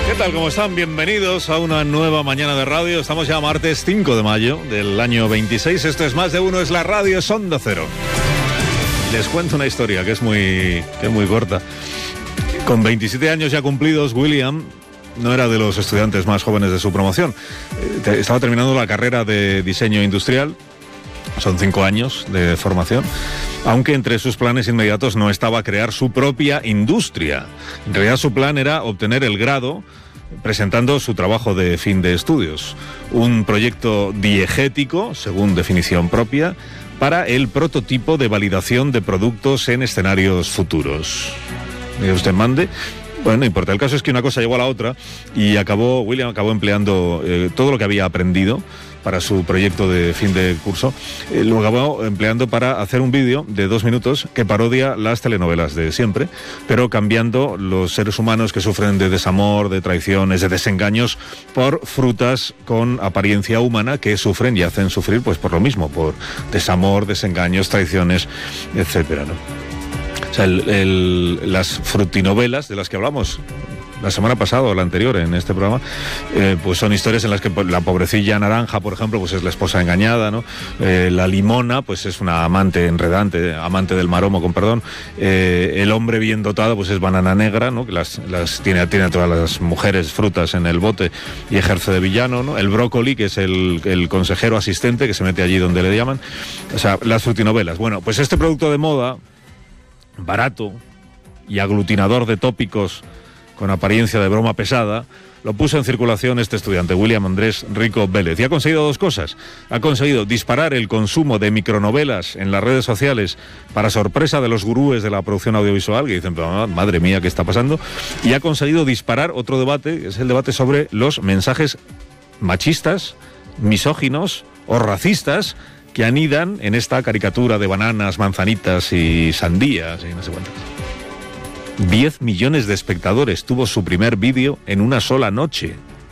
¿Qué tal? ¿Cómo están? Bienvenidos a una nueva mañana de radio. Estamos ya martes 5 de mayo del año 26. Esto es Más de Uno, es la radio, es Onda Cero. Les cuento una historia que es muy corta. Con 27 años ya cumplidos, William no era de los estudiantes más jóvenes de su promoción. Estaba terminando la carrera de diseño industrial. Son 5 años de formación, aunque entre sus planes inmediatos no estaba crear su propia industria. En realidad su plan era obtener el grado presentando su trabajo de fin de estudios, un proyecto diegético, según definición propia, para el prototipo de validación de productos en escenarios futuros. Mire usted, mande. Bueno, no importa, el caso es que una cosa llegó a la otra y William acabó empleando todo lo que había aprendido para su proyecto de fin de curso, lo acabó empleando para hacer un vídeo de 2 minutos que parodia las telenovelas de siempre, pero cambiando los seres humanos que sufren de desamor, de traiciones, de desengaños, por frutas con apariencia humana que sufren y hacen sufrir pues por lo mismo, por desamor, desengaños, traiciones, etcétera, ¿no? O sea, las frutinovelas de las que hablamos la semana pasada o la anterior en este programa, pues son historias en las que la pobrecilla naranja, por ejemplo, pues es la esposa engañada, ¿no? La limona, pues es una amante enredante, amante del maromo, con perdón. El hombre bien dotado, pues es banana negra, ¿no? Que tiene a todas las mujeres frutas en el bote y ejerce de villano, ¿no? El brócoli, que es el consejero asistente que se mete allí donde le llaman. O sea, las frutinovelas. Bueno, pues este producto de moda, barato y aglutinador de tópicos con apariencia de broma pesada, lo puso en circulación este estudiante, William Andrés Rico Vélez. Y ha conseguido 2 cosas. Ha conseguido disparar el consumo de micronovelas en las redes sociales para sorpresa de los gurúes de la producción audiovisual, que dicen, madre mía, ¿qué está pasando? Y ha conseguido disparar otro debate, que es el debate sobre los mensajes machistas, misóginos o racistas que anidan en esta caricatura de bananas, manzanitas y sandías y no sé cuántas. 10 millones de espectadores tuvo su primer vídeo en una sola noche.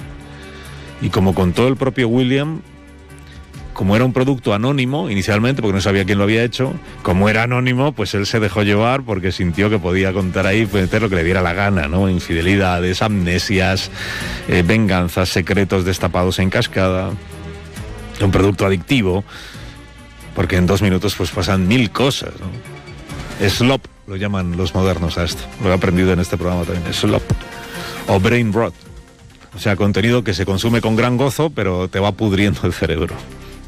Y como contó el propio William, como era un producto anónimo inicialmente, porque no sabía quién lo había hecho, como era anónimo, pues él se dejó llevar porque sintió que podía contar ahí, meter lo que le diera la gana, ¿no? Infidelidades, amnesias, venganzas, secretos destapados en cascada. Un producto adictivo, porque en 2 minutos pues pasan 1000 cosas, ¿no? Slop lo llaman los modernos a esto. Lo he aprendido en este programa también. Slop o brain rot. O sea, contenido que se consume con gran gozo, pero te va pudriendo el cerebro.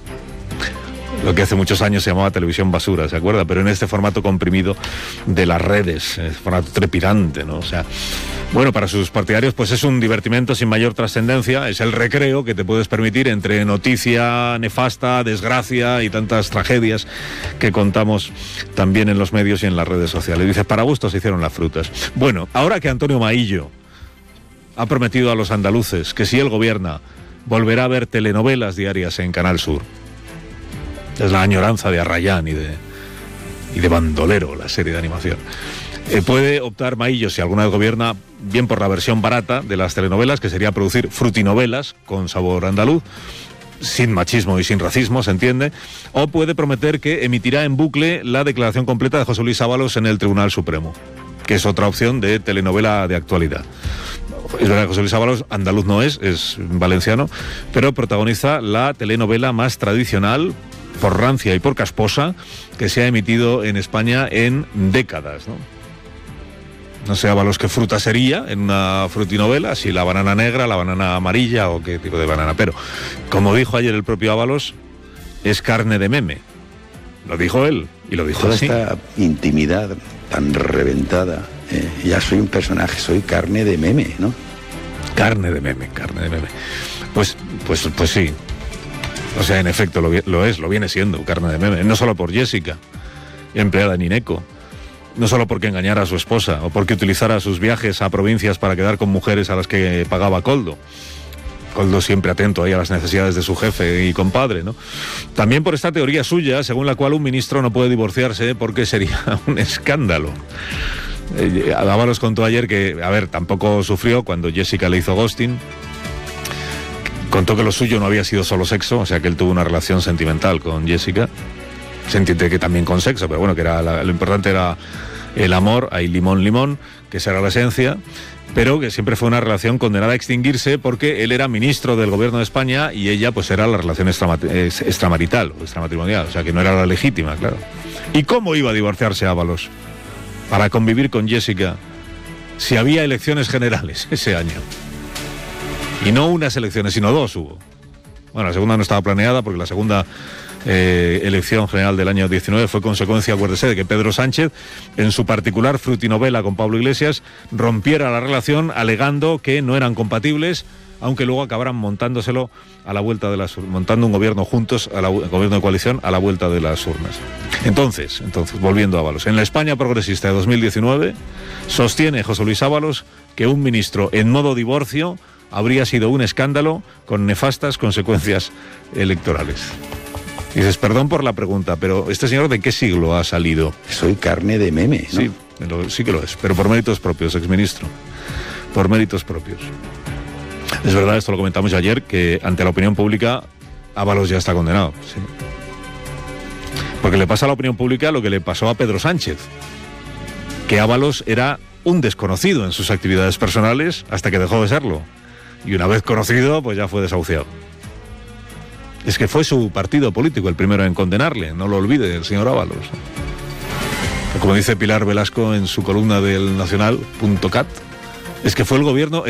Lo que hace muchos años se llamaba televisión basura, ¿se acuerda? Pero en este formato comprimido de las redes, formato trepidante, ¿no? O sea, bueno, para sus partidarios pues es un divertimento sin mayor trascendencia, es el recreo que te puedes permitir entre noticia nefasta, desgracia y tantas tragedias que contamos también en los medios y en las redes sociales. Dices, para gusto se hicieron las frutas. Bueno, ahora que Antonio Maillo ha prometido a los andaluces que si él gobierna volverá a ver telenovelas diarias en Canal Sur. Es la añoranza de Arrayán y de Bandolero, la serie de animación. Puede optar Maillo, si alguna vez gobierna, bien por la versión barata de las telenovelas, que sería producir frutinovelas con sabor andaluz, sin machismo y sin racismo, se entiende, o puede prometer que emitirá en bucle la declaración completa de José Luis Ábalos en el Tribunal Supremo, que es otra opción de telenovela de actualidad. Es verdad que José Luis Ábalos andaluz no es valenciano, pero protagoniza la telenovela más tradicional, por rancia y por casposa, que se ha emitido en España en décadas, ¿no? No sé, Ábalos, qué fruta sería en una frutinovela, si la banana negra, la banana amarilla o qué tipo de banana. Pero, como dijo ayer el propio Ábalos, es carne de meme. Lo dijo él, y lo dijo así. Toda esta intimidad tan reventada, ya soy un personaje, soy carne de meme, ¿no? Carne de meme. Pues sí. O sea, en efecto, lo viene siendo, carne de meme. No solo por Jessica, empleada en Ineco. No solo porque engañara a su esposa, o porque utilizara sus viajes a provincias para quedar con mujeres a las que pagaba Koldo. Koldo siempre atento ahí a las necesidades de su jefe y compadre, ¿no? También por esta teoría suya, según la cual un ministro no puede divorciarse porque sería un escándalo. Ábalos contó ayer que, tampoco sufrió cuando Jessica le hizo ghosting. Contó que lo suyo no había sido solo sexo, o sea que él tuvo una relación sentimental con Jessica. Se entiende que también con sexo, pero bueno, que lo importante era el amor, hay limón, que esa era la esencia. pero que siempre fue una relación condenada a extinguirse porque él era ministro del gobierno de España y ella pues era la relación extramarital o extramatrimonial, o sea que no era la legítima, claro. ¿Y cómo iba a divorciarse Ábalos para convivir con Jessica si había elecciones generales ese año? Y no unas elecciones, sino dos hubo. Bueno, la segunda no estaba planeada porque la segunda elección general del año 19 fue consecuencia, acuérdese, de que Pedro Sánchez, en su particular frutinovela con Pablo Iglesias, rompiera la relación alegando que no eran compatibles, aunque luego acabaran montándoselo a la vuelta de las urnas, montando un gobierno juntos, gobierno de coalición, a la vuelta de las urnas. Entonces, volviendo a Ábalos, en la España progresista de 2019, sostiene José Luis Ábalos que un ministro en modo divorcio habría sido un escándalo con nefastas consecuencias electorales. Y dices, perdón por la pregunta, pero ¿este señor de qué siglo ha salido? Soy carne de meme, ¿no? Sí, sí que lo es, pero por méritos propios, exministro. Por méritos propios. Es verdad, esto lo comentamos ayer, que ante la opinión pública Ábalos ya está condenado. Sí. Porque le pasa a la opinión pública lo que le pasó a Pedro Sánchez, que Ábalos era un desconocido en sus actividades personales hasta que dejó de serlo. Y una vez conocido, pues ya fue desahuciado. Es que fue su partido político el primero en condenarle, no lo olvide, el señor Ábalos. Como dice Pilar Velasco en su columna del Nacional.cat, es que fue el gobierno